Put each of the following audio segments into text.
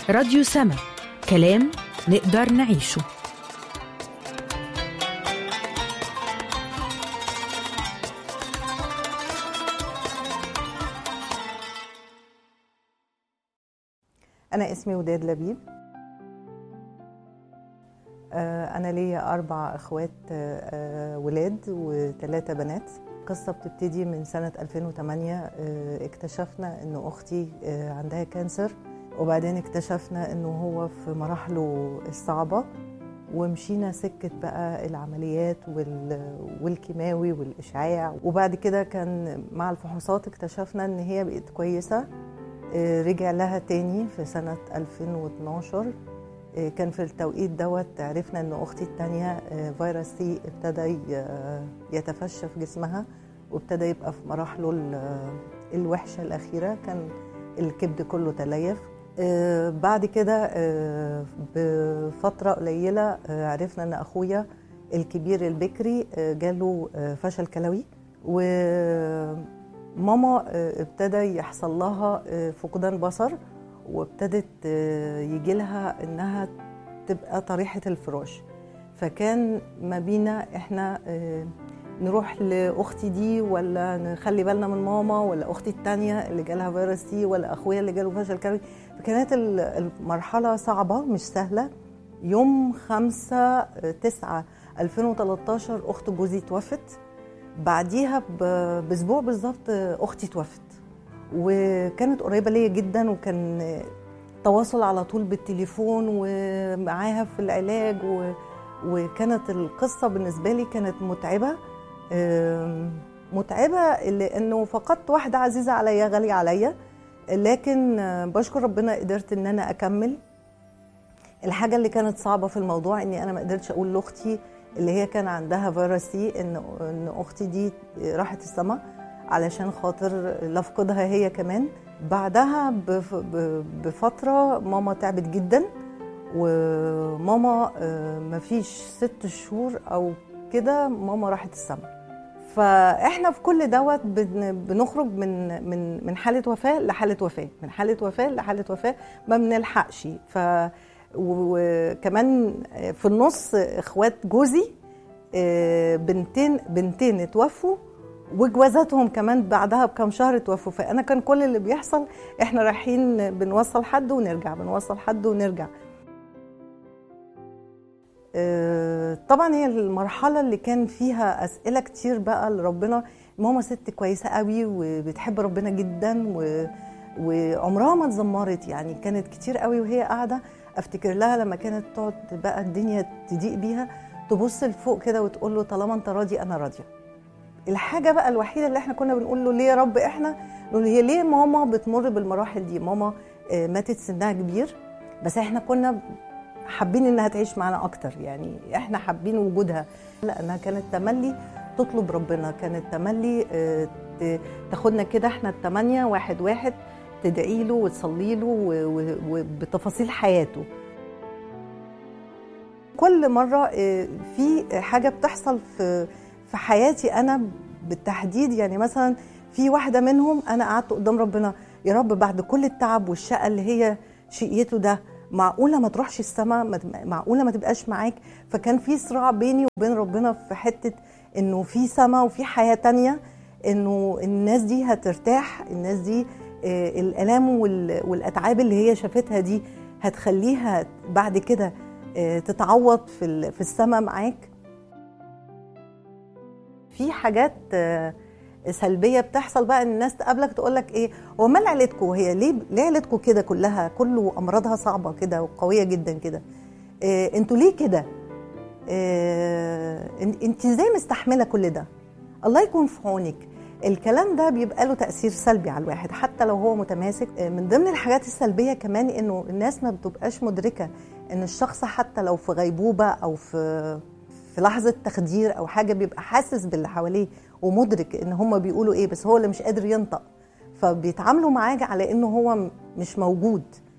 راديو سما، كلام نقدر نعيشه. أنا اسمي وداد لبيب. أنا ليا 4 أخوات ولاد و3 بنات. القصة بتبتدي من سنة 2008. اكتشفنا إنه أختي عندها كانسر، وبعدين اكتشفنا إنه هو في مراحله الصعبة، ومشينا سكة بقى العمليات والكيماوي والإشعاع. وبعد كده كان مع الفحوصات اكتشفنا إن هي بقت كويسة. رجع لها تاني في سنة 2012. كان في التوقيت دوت عرفنا ان اختي التانية فيروس سي ابتدى يتفشى في جسمها، وابتدى يبقى في مراحله الوحشة الأخيرة. كان الكبد كله تليف. بعد كده بفترة قليلة عرفنا ان اخويا الكبير البكري جاله فشل كلوي، وماما ابتدى يحصل لها فقدان بصر، وابتدت يجي لها انها تبقى طريحة الفراش. فكان ما بينا احنا نروح لاختي دي، ولا نخلي بالنا من ماما، ولا اختي التانية اللي جالها فيروس سي، ولا اخويا اللي جاله فشل كلوي. فكانت المرحلة صعبة مش سهلة. يوم 5/9/2013 اخت جوزي توفت. بعديها باسبوع بالظبط اختي توفت، وكانت قريبة ليا جدا، وكان تواصل على طول بالتليفون ومعاها في العلاج. وكانت القصة بالنسبة لي كانت متعبة لأنه فقدت واحدة عزيزة عليا غالية عليا، لكن بشكر ربنا قدرت ان انا اكمل. الحاجة اللي كانت صعبة في الموضوع اني انا ما قدرتش اقول لاختي اللي هي كان عندها فيروس سي ان اختي دي راحت السما، علشان خاطر لفقدها هي كمان. بعدها بفترة ماما تعبت جدا، وماما مفيش 6 شهور او كده ماما راحت السما. فاحنا في كل دوت بنخرج من حالة وفاة لحالة وفاة، من حالة وفاة لحالة وفاة، ما بنلحقش. وكمان في النص اخوات جوزي بنتين اتوفوا، وجوازاتهم كمان بعدها بكم شهر توفوا. فانا كان كل اللي بيحصل احنا رايحين بنوصل حد ونرجع، بنوصل حد ونرجع. طبعا هي المرحله اللي كان فيها اسئله كتير بقى لربنا. ماما ست كويسه قوي وبتحب ربنا جدا، وعمرها ما اتذمرت. يعني كانت كتير قوي وهي قاعده افتكر لها لما كانت تقعد بقى الدنيا تضيق بيها، تبص لفوق كده وتقول له طالما انت راضي انا راضيه. الحاجه بقى الوحيده اللي احنا كنا بنقول له ليه يا رب احنا نقول هي ليه ماما بتمر بالمراحل دي؟ ماما ماتت سنها كبير، بس احنا كنا حابين انها تعيش معنا اكتر. يعني احنا حابين وجودها، لانها كانت تملي تطلب ربنا، كانت تملي تاخدنا كده احنا ال8 واحد تدعي له وتصلي له وبتفاصيل حياته. كل مره في حاجه بتحصل في حياتي انا بالتحديد. يعني مثلا في واحده منهم انا قعدت قدام ربنا، يا رب بعد كل التعب والشقه اللي هي شقيته ده، معقوله ما تروحش السما؟ معقوله ما تبقاش معاك؟ فكان في صراع بيني وبين ربنا في حته انه في سما وفي حياه تانية، انه الناس دي هترتاح، الناس دي الالام والاتعاب اللي هي شافتها دي هتخليها بعد كده تتعوض في السما معاك. في حاجات سلبيه بتحصل بقى، الناس تقابلك تقول لك ايه هو مال عيلتكم؟ هي ليه عيلتكم كده كلها كله امراضها صعبه كده وقويه جدا كده؟ انتوا ليه كده؟ انت ازاي مستحمله كل ده؟ الله يكون في عونك. الكلام ده بيبقى له تاثير سلبي على الواحد حتى لو هو متماسك. من ضمن الحاجات السلبيه كمان انه الناس ما بتبقاش مدركه ان الشخص حتى لو في غيبوبه او في لحظه تخدير او حاجه بيبقى حاسس باللي حواليه ومدرك ان هم بيقولوا ايه، بس هو اللي مش قادر ينطق، فبيتعاملوا معاك على انه هو مش موجود.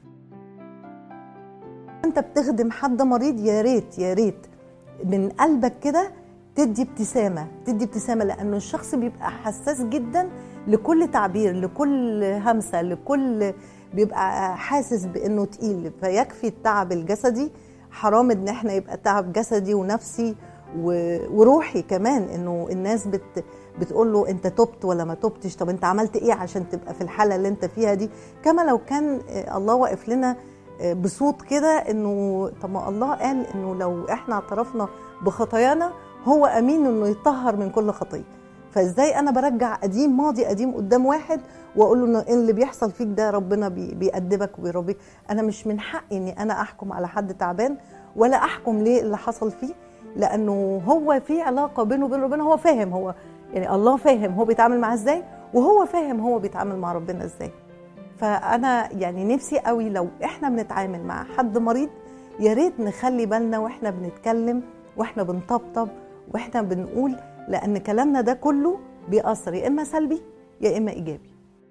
انت بتخدم حد مريض، يا ريت من قلبك كده تدي ابتسامه، لانه الشخص بيبقى حساس جدا لكل تعبير، لكل همسه، لكل بيبقى حاسس بانه تقيل، فيكفي التعب الجسدي، حرام ان احنا يبقى تعب جسدي ونفسي وروحي كمان، انه الناس بتقول له انت تبت ولا ما تبتش، طب انت عملت ايه عشان تبقى في الحالة اللي انت فيها دي. كما لو كان الله واقف لنا بصوت كده، انه طب ما الله قال انه لو احنا اعترفنا بخطايانا هو امين انه يطهر من كل خطيه. فازاي انا برجع قديم، ماضي قديم قدام واحد واقول له ان اللي بيحصل فيك ده ربنا بيأدبك وبيربيك؟ انا مش من حقي اني انا احكم على حد تعبان، ولا احكم ليه اللي حصل فيه، لانه هو في علاقه بينه وبين ربنا. هو فاهم، هو يعني الله فاهم هو بيتعامل معاه ازاي، وهو فاهم هو بيتعامل مع ربنا ازاي. فانا يعني نفسي قوي لو احنا بنتعامل مع حد مريض، يا ريت نخلي بالنا واحنا بنتكلم واحنا بنطبطب واحنا بنقول، لان كلامنا ده كله بيأثر يا اما سلبي يا اما ايجابي.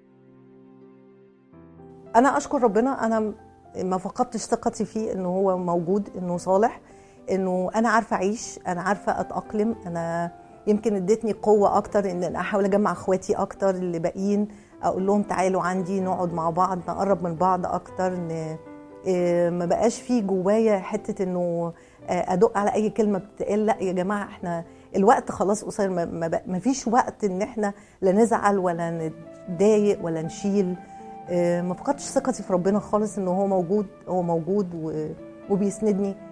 انا اشكر ربنا، انا ما فقدتش ثقتي فيه انه هو موجود، انه صالح، انه انا عارفه اعيش، انا عارفه اتأقلم. انا يمكن ادتني قوه اكتر ان انا احاول اجمع اخواتي اكتر اللي باقيين، اقول لهم تعالوا عندي نقعد مع بعض، نقرب من بعض اكتر، ما بقاش فيه جوايا حته انه ادق على اي كلمه بتتقال. لا يا جماعه، احنا الوقت خلاص قصير، ما فيش وقت ان احنا لا نزعل ولا نتضايق ولا نشيل. ما فقدتش ثقتي في ربنا خالص، انه هو موجود، هو موجود وبيسندني.